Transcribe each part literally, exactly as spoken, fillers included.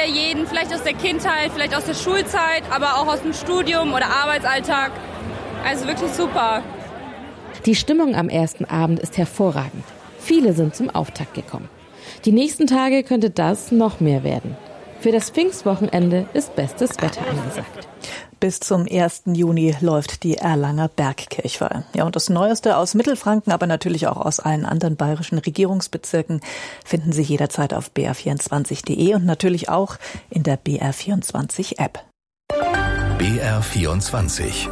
wieder jeden, vielleicht aus der Kindheit, vielleicht aus der Schulzeit, aber auch aus dem Studium oder Arbeitsalltag. Also wirklich super. Die Stimmung am ersten Abend ist hervorragend. Viele sind zum Auftakt gekommen. Die nächsten Tage könnte das noch mehr werden. Für das Pfingstwochenende ist bestes Wetter angesagt. Bis zum ersten Juni läuft die Erlanger Bergkirchweih. Ja, und das Neueste aus Mittelfranken, aber natürlich auch aus allen anderen bayerischen Regierungsbezirken finden Sie jederzeit auf b r vierundzwanzig punkt d e und natürlich auch in der B R vierundzwanzig App. B R vierundzwanzig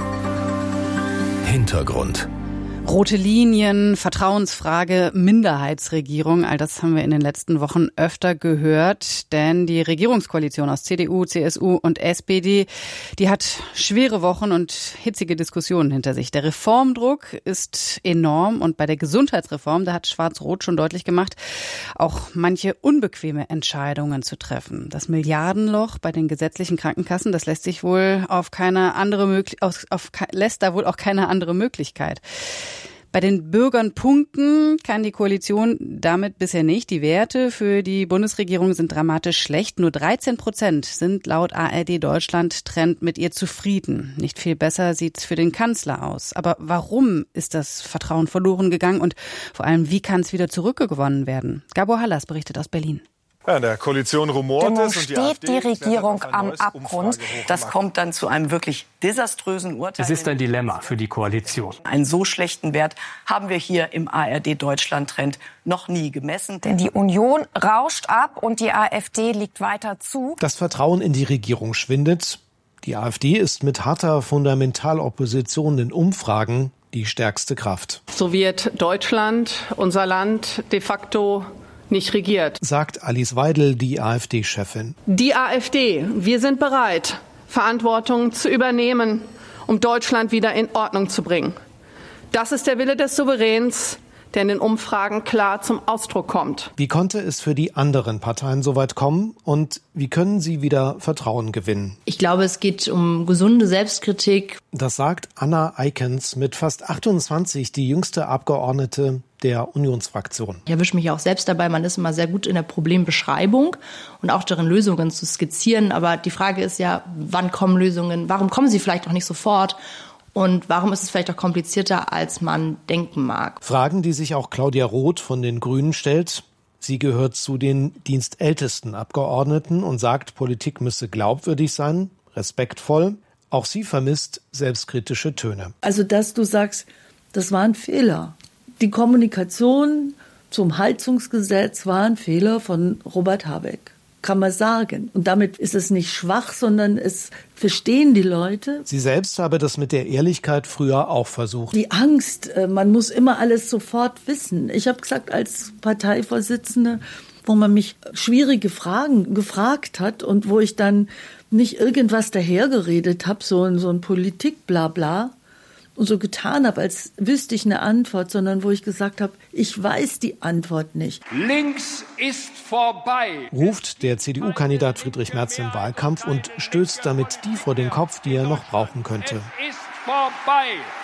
Hintergrund. Rote Linien, Vertrauensfrage, Minderheitsregierung, all das haben wir in den letzten Wochen öfter gehört, denn die Regierungskoalition aus C D U, C S U und S P D, die hat schwere Wochen und hitzige Diskussionen hinter sich. Der Reformdruck ist enorm und bei der Gesundheitsreform, da hat Schwarz-Rot schon deutlich gemacht, auch manche unbequeme Entscheidungen zu treffen. Das Milliardenloch bei den gesetzlichen Krankenkassen, das lässt sich wohl auf keine andere möglich, auf, auf, lässt da wohl auch keine andere Möglichkeit. Bei den Bürgern punkten kann die Koalition damit bisher nicht. Die Werte für die Bundesregierung sind dramatisch schlecht. Nur dreizehn Prozent sind laut A R D Deutschland Trend mit ihr zufrieden. Nicht viel besser sieht's für den Kanzler aus. Aber warum ist das Vertrauen verloren gegangen und vor allem, wie kann es wieder zurückgewonnen werden? Gabor Hallas berichtet aus Berlin. Ja, in der Koalition rumort es und die steht die Regierung am Abgrund. Das kommt dann zu einem wirklich desaströsen Urteil. Es ist ein Dilemma für die Koalition. Einen so schlechten Wert haben wir hier im A R D Deutschland-Trend noch nie gemessen. Denn die Union rauscht ab und die AfD liegt weiter zu. Das Vertrauen in die Regierung schwindet. Die AfD ist mit harter Fundamentalopposition in Umfragen die stärkste Kraft. So wird Deutschland, unser Land, de facto nicht regiert, sagt Alice Weidel, die AfD-Chefin. Die AfD, wir sind bereit, Verantwortung zu übernehmen, um Deutschland wieder in Ordnung zu bringen. Das ist der Wille des Souveräns, der in den Umfragen klar zum Ausdruck kommt. Wie konnte es für die anderen Parteien so weit kommen und wie können sie wieder Vertrauen gewinnen? Ich glaube, es geht um gesunde Selbstkritik. Das sagt Anna Eikens, mit fast achtundzwanzig die jüngste Abgeordnete der Unionsfraktion. Ich erwische mich auch selbst dabei, man ist immer sehr gut in der Problembeschreibung und auch darin, Lösungen zu skizzieren. Aber die Frage ist ja, wann kommen Lösungen? Warum kommen sie vielleicht auch nicht sofort? Und warum ist es vielleicht auch komplizierter, als man denken mag? Fragen, die sich auch Claudia Roth von den Grünen stellt. Sie gehört zu den dienstältesten Abgeordneten und sagt, Politik müsse glaubwürdig sein, respektvoll. Auch sie vermisst selbstkritische Töne. Also, dass du sagst, das war ein Fehler. Die Kommunikation zum Heizungsgesetz war ein Fehler von Robert Habeck. Kann man sagen. Und damit ist es nicht schwach, sondern es verstehen die Leute. Sie selbst habe das mit der Ehrlichkeit früher auch versucht. Die Angst, man muss immer alles sofort wissen. Ich habe gesagt, als Parteivorsitzende, wo man mich schwierige Fragen gefragt hat und wo ich dann nicht irgendwas dahergeredet habe, so ein, so ein Politik-Blabla, und so getan habe, als wüsste ich eine Antwort, sondern wo ich gesagt habe, ich weiß die Antwort nicht. Links ist vorbei, ruft der C D U-Kandidat Friedrich Merz im Wahlkampf und stößt damit die vor den Kopf, die er noch brauchen könnte. Es ist vorbei.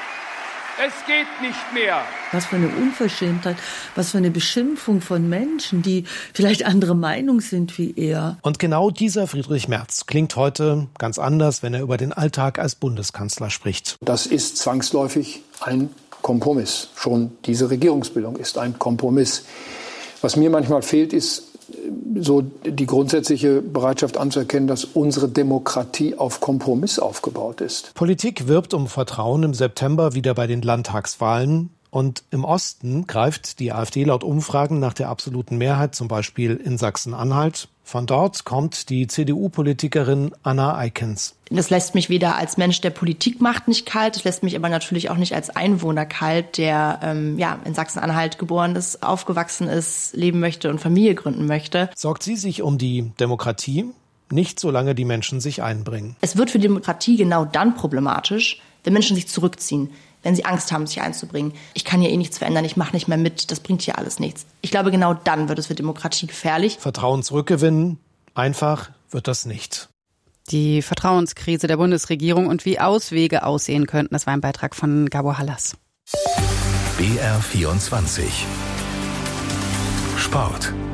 Es geht nicht mehr. Was für eine Unverschämtheit, was für eine Beschimpfung von Menschen, die vielleicht andere Meinung sind wie er. Und genau dieser Friedrich Merz klingt heute ganz anders, wenn er über den Alltag als Bundeskanzler spricht. Das ist zwangsläufig ein Kompromiss. Schon diese Regierungsbildung ist ein Kompromiss. Was mir manchmal fehlt, ist so die grundsätzliche Bereitschaft anzuerkennen, dass unsere Demokratie auf Kompromiss aufgebaut ist. Politik wirbt um Vertrauen im September wieder bei den Landtagswahlen. Und im Osten greift die AfD laut Umfragen nach der absoluten Mehrheit, zum Beispiel in Sachsen-Anhalt. Von dort kommt die C D U-Politikerin Anna Eikens. Das lässt mich weder als Mensch, der Politik macht, nicht kalt. Das lässt mich aber natürlich auch nicht als Einwohner kalt, der ähm, ja in Sachsen-Anhalt geboren ist, aufgewachsen ist, leben möchte und Familie gründen möchte. Sorgt sie sich um die Demokratie? Nicht, solange die Menschen sich einbringen. Es wird für die Demokratie genau dann problematisch, wenn Menschen sich zurückziehen, wenn sie Angst haben, sich einzubringen. Ich kann hier eh nichts verändern, ich mache nicht mehr mit, das bringt hier alles nichts. Ich glaube, genau dann wird es für Demokratie gefährlich. Vertrauen zurückgewinnen, einfach wird das nicht. Die Vertrauenskrise der Bundesregierung und wie Auswege aussehen könnten, das war ein Beitrag von Gabor Hallas. B R vierundzwanzig Sport.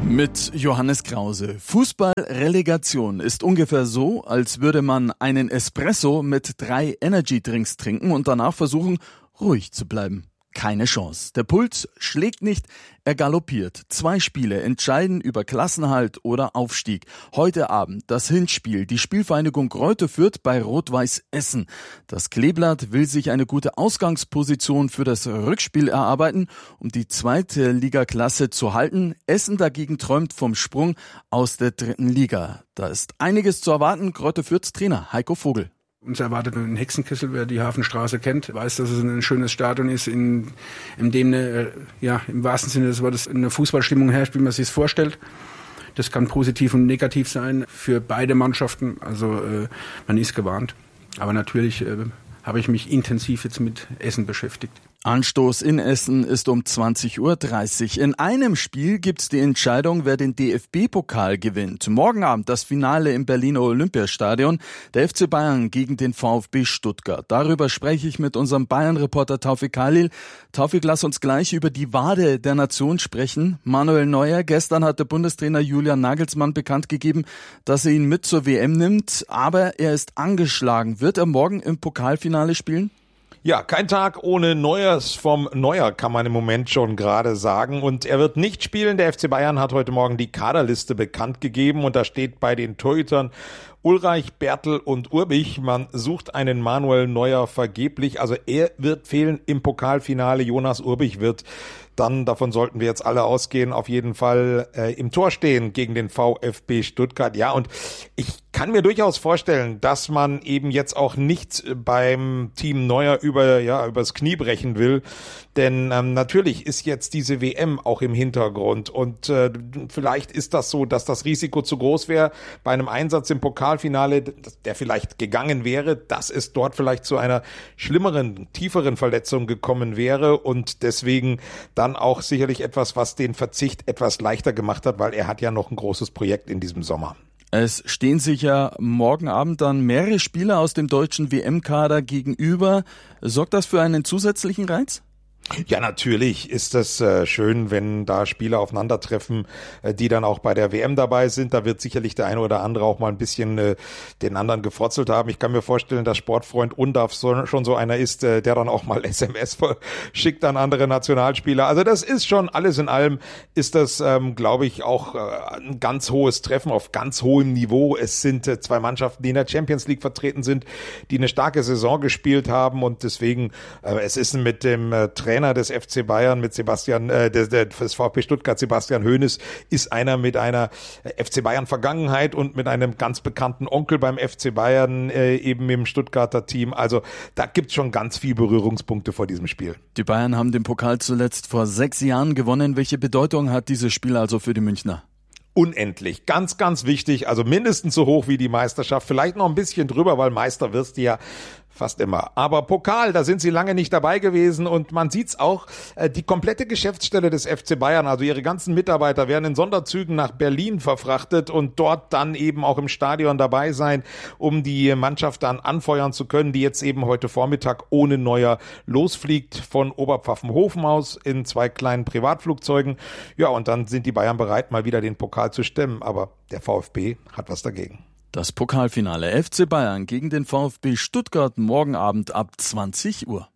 Mit Johannes Krause. Fußball-Relegation ist ungefähr so, als würde man einen Espresso mit drei Energy-Drinks trinken und danach versuchen, ruhig zu bleiben. Keine Chance. Der Puls schlägt nicht, er galoppiert. Zwei Spiele entscheiden über Klassenerhalt oder Aufstieg. Heute Abend das Hinspiel. Die Spielvereinigung Greuther Fürth bei Rot-Weiß Essen. Das Kleeblatt will sich eine gute Ausgangsposition für das Rückspiel erarbeiten, um die zweite Ligaklasse zu halten. Essen dagegen träumt vom Sprung aus der dritten Liga. Da ist einiges zu erwarten. Greuther Fürths Trainer Heiko Vogel. Uns erwartet ein Hexenkessel, wer die Hafenstraße kennt, weiß, dass es ein schönes Stadion ist, in, in dem eine, ja, im wahrsten Sinne des Wortes eine Fußballstimmung herrscht, wie man sich es vorstellt. Das kann positiv und negativ sein für beide Mannschaften. Also äh, man ist gewarnt. Aber natürlich äh, habe ich mich intensiv jetzt mit Essen beschäftigt. Anstoß in Essen ist um zwanzig Uhr dreißig. In einem Spiel gibt's die Entscheidung, wer den D F B-Pokal gewinnt. Morgen Abend das Finale im Berliner Olympiastadion. Der F C Bayern gegen den VfB Stuttgart. Darüber spreche ich mit unserem Bayern-Reporter Taufik Khalil. Taufik, lass uns gleich über die Wade der Nation sprechen. Manuel Neuer, gestern hat der Bundestrainer Julian Nagelsmann bekannt gegeben, dass er ihn mit zur W M nimmt. Aber er ist angeschlagen. Wird er morgen im Pokalfinale spielen? Ja, kein Tag ohne Neuers vom Neuer, kann man im Moment schon gerade sagen. Und er wird nicht spielen. Der F C Bayern hat heute Morgen die Kaderliste bekannt gegeben. Und da steht bei den Torhütern Ulreich, Bertel und Urbich. Man sucht einen Manuel Neuer vergeblich. Also er wird fehlen im Pokalfinale. Jonas Urbich wird dann, davon sollten wir jetzt alle ausgehen, auf jeden Fall äh, im Tor stehen gegen den VfB Stuttgart. Ja, und ich kann mir durchaus vorstellen, dass man eben jetzt auch nicht beim Team Neuer über ja übers Knie brechen will, denn ähm, natürlich ist jetzt diese W M auch im Hintergrund und äh, vielleicht ist das so, dass das Risiko zu groß wäre bei einem Einsatz im Pokalfinale, der vielleicht gegangen wäre, dass es dort vielleicht zu einer schlimmeren, tieferen Verletzung gekommen wäre und deswegen dann auch sicherlich etwas, was den Verzicht etwas leichter gemacht hat, weil er hat ja noch ein großes Projekt in diesem Sommer. Es stehen sich ja morgen Abend dann mehrere Spieler aus dem deutschen W M-Kader gegenüber. Sorgt das für einen zusätzlichen Reiz? Ja, natürlich ist das äh, schön, wenn da Spieler aufeinandertreffen, äh, die dann auch bei der W M dabei sind. Da wird sicherlich der eine oder andere auch mal ein bisschen äh, den anderen gefrotzelt haben. Ich kann mir vorstellen, dass Sportfreund Undaf so, schon so einer ist, äh, der dann auch mal S M S schickt an andere Nationalspieler. Also das ist schon, alles in allem ist das, ähm, glaube ich, auch äh, ein ganz hohes Treffen auf ganz hohem Niveau. Es sind äh, zwei Mannschaften, die in der Champions League vertreten sind, die eine starke Saison gespielt haben und deswegen, äh, es ist mit dem äh, Trainer des F C Bayern, mit Sebastian, äh, des, des VfB Stuttgart, Sebastian Hoeneß, ist einer mit einer F C Bayern Vergangenheit und mit einem ganz bekannten Onkel beim F C Bayern, äh, eben im Stuttgarter Team. Also da gibt's schon ganz viel Berührungspunkte vor diesem Spiel. Die Bayern haben den Pokal zuletzt vor sechs Jahren gewonnen. Welche Bedeutung hat dieses Spiel also für die Münchner? Unendlich. Ganz, ganz wichtig. Also mindestens so hoch wie die Meisterschaft. Vielleicht noch ein bisschen drüber, weil Meister wirst du ja fast immer. Aber Pokal, da sind sie lange nicht dabei gewesen und man sieht's auch, äh, die komplette Geschäftsstelle des F C Bayern, also ihre ganzen Mitarbeiter werden in Sonderzügen nach Berlin verfrachtet und dort dann eben auch im Stadion dabei sein, um die Mannschaft dann anfeuern zu können, die jetzt eben heute Vormittag ohne Neuer losfliegt von Oberpfaffenhofen aus in zwei kleinen Privatflugzeugen. Ja, und dann sind die Bayern bereit, mal wieder den Pokal zu stemmen, aber der VfB hat was dagegen. Das Pokalfinale F C Bayern gegen den VfB Stuttgart morgen Abend ab zwanzig Uhr.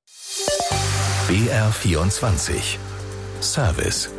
B R vierundzwanzig Service.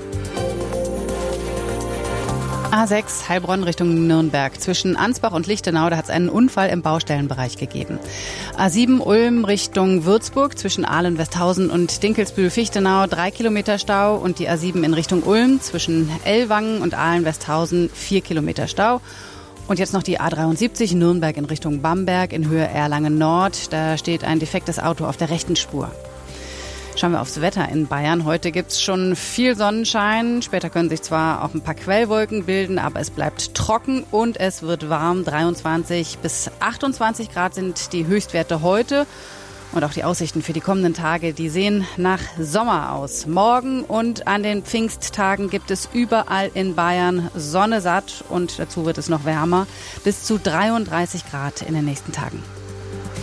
A sechs Heilbronn Richtung Nürnberg. Zwischen Ansbach und Lichtenau, da hat es einen Unfall im Baustellenbereich gegeben. A sieben Ulm Richtung Würzburg. Zwischen Ahlen-Westhausen und Dinkelsbühl-Fichtenau drei Kilometer Stau. Und die A sieben in Richtung Ulm zwischen Ellwangen und Ahlen-Westhausen vier Kilometer Stau. Und jetzt noch die A dreiundsiebzig Nürnberg in Richtung Bamberg in Höhe Erlangen Nord. Da steht ein defektes Auto auf der rechten Spur. Schauen wir aufs Wetter in Bayern. Heute gibt's schon viel Sonnenschein. Später können sich zwar auch ein paar Quellwolken bilden, aber es bleibt trocken und es wird warm. dreiundzwanzig bis achtundzwanzig Grad sind die Höchstwerte heute. Und auch die Aussichten für die kommenden Tage, die sehen nach Sommer aus. Morgen und an den Pfingsttagen gibt es überall in Bayern Sonne satt und dazu wird es noch wärmer. Bis zu dreiunddreißig Grad in den nächsten Tagen.